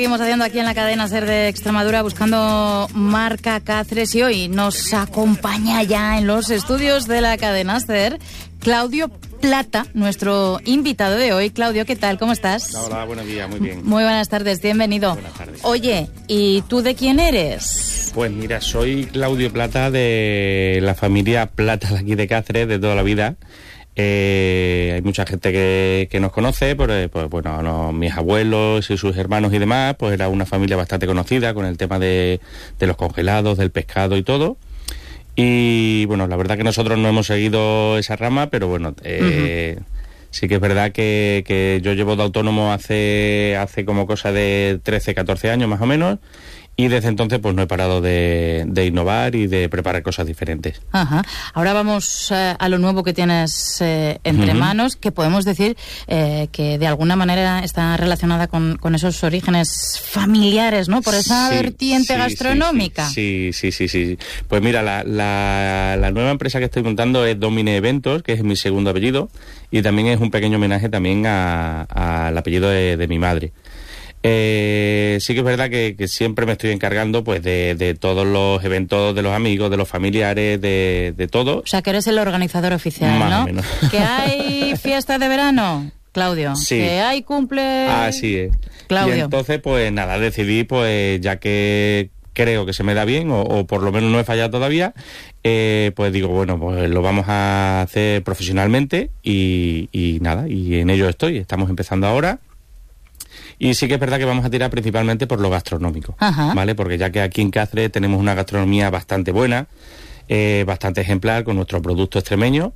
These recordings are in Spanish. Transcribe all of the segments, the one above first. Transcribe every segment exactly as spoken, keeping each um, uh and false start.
Seguimos haciendo aquí en la cadena SER de Extremadura buscando marca Cáceres y hoy nos acompaña ya en los estudios de la cadena SER Claudio Plata, nuestro invitado de hoy. Claudio, ¿qué tal? ¿Cómo estás? Hola, buenos días, muy bien. Muy buenas tardes, bienvenido. Buenas tardes. Oye, ¿y tú de quién eres? Pues mira, soy Claudio Plata de la familia Plata de aquí de Cáceres de toda la vida. Eh, hay mucha gente que, que nos conoce, pues, pues bueno, no, mis abuelos y sus hermanos y demás, pues era una familia bastante conocida con el tema de, de los congelados, del pescado y todo. Y bueno, la verdad que nosotros no hemos seguido esa rama, pero bueno, eh, uh-huh. sí que es verdad que, que yo llevo de autónomo hace, hace como cosa de trece, catorce años más o menos. Y desde entonces pues no he parado de, de innovar y de preparar cosas diferentes. Ajá. Ahora vamos eh, a lo nuevo que tienes eh, entre uh-huh. manos, que podemos decir eh, que de alguna manera está relacionada con, con esos orígenes familiares, ¿no? Por esa sí, vertiente sí, gastronómica. Sí, sí, sí, sí, sí. Pues mira, la, la, la nueva empresa que estoy montando es Domine Eventos, que es mi segundo apellido, y también es un pequeño homenaje también a, a, al apellido de, de mi madre. Eh, sí que es verdad que, que siempre me estoy encargando pues de, de todos los eventos de los amigos, de los familiares, de, de todo. O sea, que eres el organizador oficial, más ¿no? o menos. Que hay fiesta de verano, Claudio. Sí. Que hay cumple... Así es. Claudio. Y entonces pues nada, decidí pues ya que creo que se me da bien o, o por lo menos no he fallado todavía, eh, pues digo, bueno, pues lo vamos a hacer profesionalmente y, y nada, y en ello estoy. Estamos empezando ahora. Y sí que es verdad que vamos a tirar principalmente por lo gastronómico, Ajá. ¿vale? Porque ya que aquí en Cáceres tenemos una gastronomía bastante buena, eh, bastante ejemplar con nuestro producto extremeño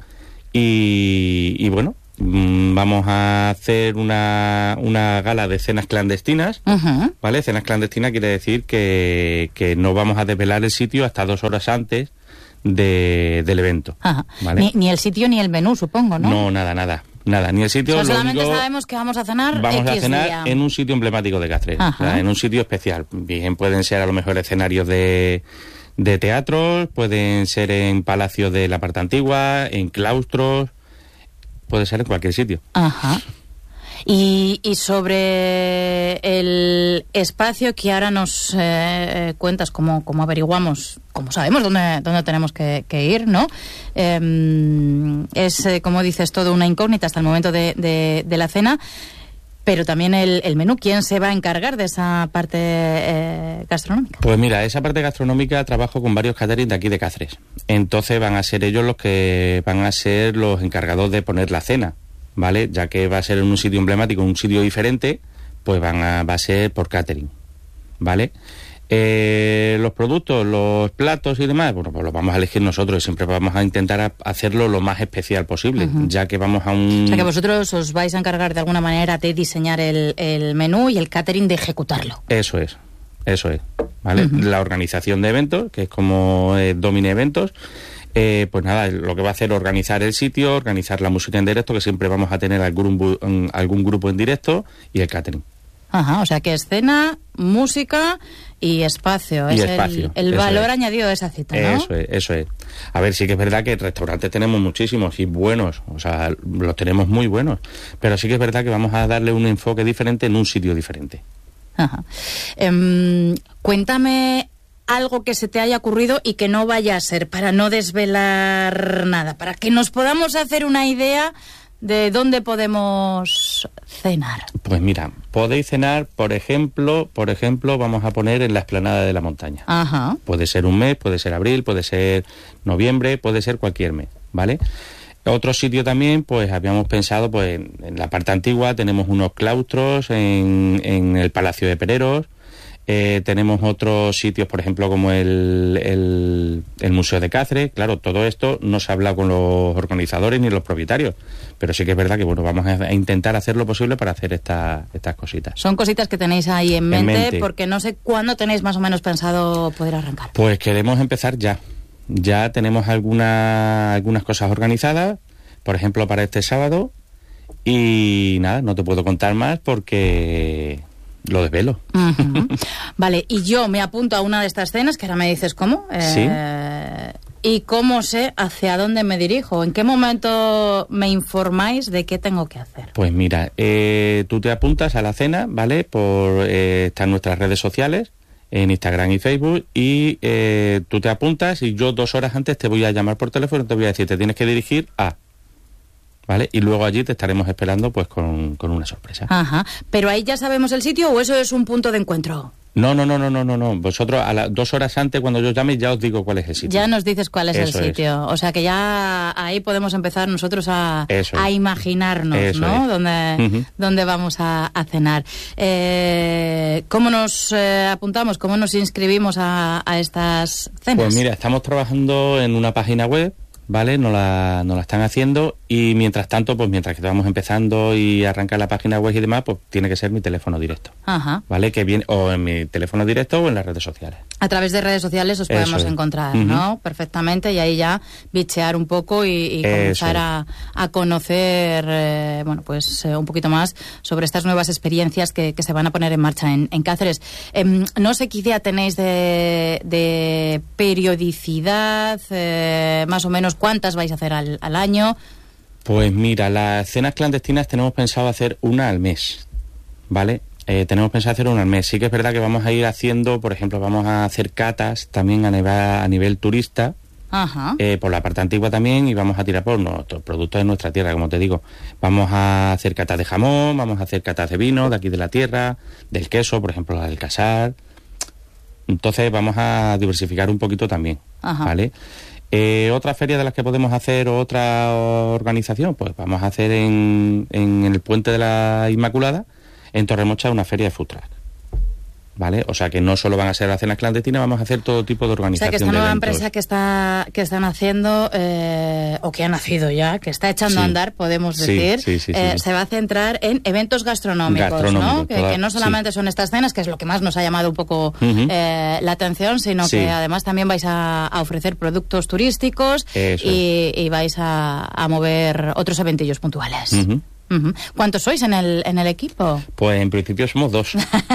y, y bueno, mmm, vamos a hacer una, una gala de cenas clandestinas, Ajá. ¿vale? Cenas clandestinas quiere decir que, que no vamos a desvelar el sitio hasta dos horas antes de, del evento, Ajá. ¿vale? Ni, ni el sitio ni el menú, supongo, ¿no? No, nada, nada. Nada, ni el sitio. O sea, solamente único, sabemos que vamos a cenar Vamos X a cenar día. en un sitio emblemático de Cáceres, o sea, en un sitio especial. Bien, pueden ser a lo mejor escenarios de, de teatros, pueden ser en palacios de la parte antigua, en claustros, puede ser en cualquier sitio. Ajá. Y, y sobre el espacio que ahora nos eh, cuentas, cómo, cómo averiguamos, cómo sabemos dónde, dónde tenemos que, que ir, ¿no? Eh, es, eh, como dices, todo una incógnita hasta el momento de, de, de la cena, pero también el, el menú. ¿Quién se va a encargar de esa parte eh, gastronómica? Pues mira, esa parte gastronómica trabajo con varios catering de aquí de Cáceres. Entonces van a ser ellos los que van a ser los encargados de poner la cena, ¿vale? Ya que va a ser en un sitio emblemático, un sitio diferente, pues van a, va a ser por catering, ¿vale? Eh, los productos, los platos y demás, bueno, pues los vamos a elegir nosotros y siempre vamos a intentar a hacerlo lo más especial posible, uh-huh. ya que vamos a un... O sea, que vosotros os vais a encargar de alguna manera de diseñar el, el menú y el catering de ejecutarlo. Eso es, eso es, ¿vale? Uh-huh. La organización de eventos, que es como eh, Domine Eventos, Eh, pues nada, lo que va a hacer es organizar el sitio, organizar la música en directo, que siempre vamos a tener algún, algún grupo en directo, y el catering. Ajá, o sea que escena, música y espacio. Y es espacio, el, el valor es. añadido de esa cita, ¿no? Eso es, eso es. A ver, sí que es verdad que restaurantes tenemos muchísimos y buenos, o sea, los tenemos muy buenos, pero sí que es verdad que vamos a darle un enfoque diferente en un sitio diferente. Ajá. Eh, cuéntame algo que se te haya ocurrido y que no vaya a ser, para no desvelar nada, para que nos podamos hacer una idea de dónde podemos cenar. Pues mira, podéis cenar, por ejemplo, por ejemplo, vamos a poner en la explanada de la montaña. Ajá. Puede ser un mes, puede ser abril, puede ser noviembre, puede ser cualquier mes, ¿vale? Otro sitio también, pues habíamos pensado, pues en, en la parte antigua tenemos unos claustros en, en el Palacio de Pereros. Eh, tenemos otros sitios, por ejemplo, como el, el, el Museo de Cáceres. Claro, todo esto no se ha hablado con los organizadores ni los propietarios, pero sí que es verdad que bueno, vamos a intentar hacer lo posible para hacer esta, estas cositas. Son cositas que tenéis ahí en mente, en mente, porque no sé cuándo tenéis más o menos pensado poder arrancar. Pues queremos empezar ya. Ya tenemos alguna, algunas cosas organizadas, por ejemplo, para este sábado, y nada, no te puedo contar más porque... lo desvelo. Uh-huh. Vale, y yo me apunto a una de estas cenas, que ahora me dices cómo. Eh, sí. ¿Y cómo sé hacia dónde me dirijo? ¿En qué momento me informáis de qué tengo que hacer? Pues mira, eh, tú te apuntas a la cena, ¿vale? Por eh, están nuestras redes sociales, en Instagram y Facebook, y eh, tú te apuntas y yo dos horas antes te voy a llamar por teléfono y te voy a decir, te tienes que dirigir a... ¿Vale? Y luego allí te estaremos esperando pues con, con una sorpresa. Ajá. ¿Pero ahí ya sabemos el sitio o eso es un punto de encuentro? No, no, no, no, no, no, no. Vosotros a las dos horas antes, cuando yo llame, ya os digo cuál es el sitio. Ya nos dices cuál es Eso el sitio. Es. O sea que ya ahí podemos empezar nosotros a, a imaginarnos, Eso ¿no? Es. Dónde, uh-huh. dónde vamos a, a cenar. Eh, ¿Cómo nos eh, apuntamos? ¿Cómo nos inscribimos a, a estas cenas? Pues mira, estamos trabajando en una página web, ¿vale? Nos la, nos la están haciendo y mientras tanto, pues mientras que estamos empezando y arrancar la página web y demás, pues tiene que ser mi teléfono directo. Ajá. ¿Vale? Que viene o en mi teléfono directo o en las redes sociales. A través de redes sociales os podemos Eso es. encontrar, Uh-huh. ¿no? Perfectamente, y ahí ya bichear un poco y, y comenzar a, a conocer, eh, bueno, pues eh, un poquito más sobre estas nuevas experiencias que, que se van a poner en marcha en, en Cáceres. Eh, no sé qué idea tenéis de, de periodicidad, eh, más o menos cuántas vais a hacer al, al año. Pues mira, las cenas clandestinas tenemos pensado hacer una al mes, ¿vale? Eh, tenemos pensado hacer una al mes. Sí que es verdad que vamos a ir haciendo, por ejemplo, vamos a hacer catas también a nivel, a nivel turista, Ajá. Eh, por la parte antigua también, y vamos a tirar por nuestros productos de nuestra tierra, como te digo. Vamos a hacer catas de jamón, vamos a hacer catas de vino de aquí de la tierra, del queso, por ejemplo, la del casar. Entonces vamos a diversificar un poquito también, Ajá. ¿vale? Eh, otra feria de las que podemos hacer, o otra organización, pues vamos a hacer en, en el Puente de la Inmaculada, en Torremocha, una feria de food truck, ¿vale? O sea que no solo van a ser las cenas clandestinas, vamos a hacer todo tipo de O sea organización. que esta nueva de eventos. empresa que está que están haciendo, eh, o que ha nacido ya, que está echando Sí. a andar, podemos Sí, decir, sí, sí, sí, eh, sí. se va a centrar en eventos gastronómicos, Gastronómicos, ¿no? Que, toda- que no solamente sí. son estas cenas, que es lo que más nos ha llamado un poco Ujú. eh, la atención, sino Sí. que además también vais a, a ofrecer productos turísticos Eso y, y vais a, a mover otros eventillos puntuales. Ujú. Ujú. ¿Cuántos sois en el en el equipo? Pues en principio somos dos.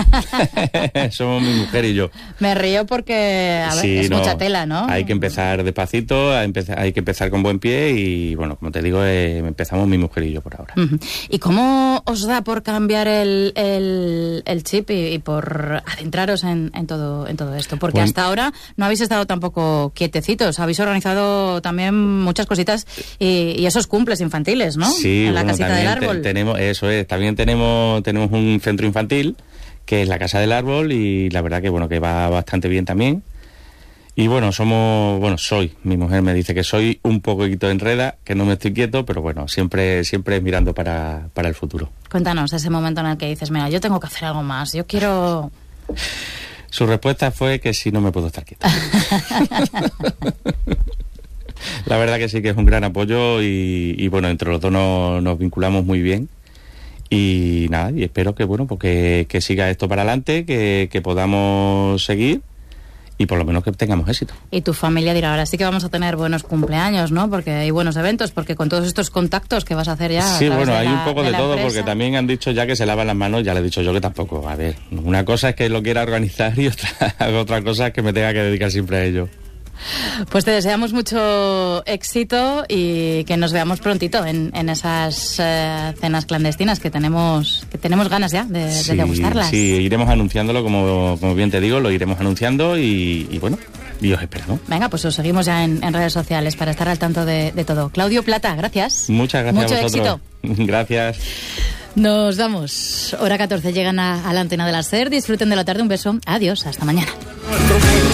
Somos mi mujer y yo. Me río porque, a ver, Sí, es no, mucha tela, ¿no? Hay que empezar despacito, hay, empezar, hay que empezar con buen pie y, bueno, como te digo, eh, empezamos mi mujer y yo por ahora. Ujú. ¿Y cómo os da por cambiar el, el, el chip y, y por adentraros en, en todo en todo esto? Porque Bueno. hasta ahora no habéis estado tampoco quietecitos, habéis organizado también muchas cositas y, y esos cumples infantiles, ¿no? Sí, en la bueno, casita también del te- árbol. tenemos, eso es, también tenemos, tenemos un centro infantil, que es la Casa del Árbol, y la verdad que, bueno, que va bastante bien también. Y bueno, somos, bueno, soy, mi mujer me dice que soy un poquito enreda, que no me estoy quieto, pero bueno, siempre, siempre mirando para, para el futuro. Cuéntanos ese momento en el que dices, mira, yo tengo que hacer algo más, yo quiero... Su respuesta fue que sí, no me puedo estar quieto. La verdad que sí que es un gran apoyo y, y bueno, entre los dos nos, nos vinculamos muy bien. Y nada, y espero que bueno, pues que, que siga esto para adelante, que, que podamos seguir y por lo menos que tengamos éxito. Y tu familia dirá, ahora sí que vamos a tener buenos cumpleaños, ¿no? Porque hay buenos eventos, porque con todos estos contactos que vas a hacer ya... a Sí, través bueno, de hay la- un poco de de, la todo, empresa. porque también han dicho ya que se lavan las manos, ya le he dicho yo que tampoco. A ver, una cosa es que lo quiera organizar y otra, otra cosa es que me tenga que dedicar siempre a ello. Pues te deseamos mucho éxito y que nos veamos prontito en, en esas eh, cenas clandestinas que tenemos que tenemos ganas ya de, Sí, de degustarlas. sí, iremos anunciándolo, como, como bien te digo, lo iremos anunciando y, y bueno, y os esperamos. Venga, pues os seguimos ya en, en redes sociales para estar al tanto de, de todo. Claudio Plata, gracias. Muchas gracias Mucho a vosotros. éxito. Gracias. Nos vamos. Hora catorce llegan a, a la antena de la SER. Disfruten de la tarde. Un beso. Adiós. Hasta mañana.